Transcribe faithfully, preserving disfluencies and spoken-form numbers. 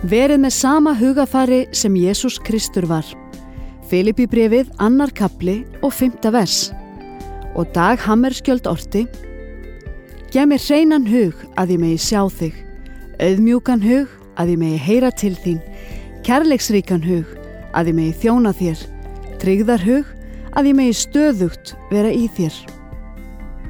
Verið með sama hugafari sem Jesús Kristur var. Filippíbréfið annar kapli og fimmta vers. Og Dag Hammarskjöld orti: Gef mér hreinan hug að ég megi sjá þig, auðmjúkan hug að ég megi heyra til þín, kærleiksríkan hug að ég megi þjóna þér, tryggðar hug að ég megi stöðugt vera í þér.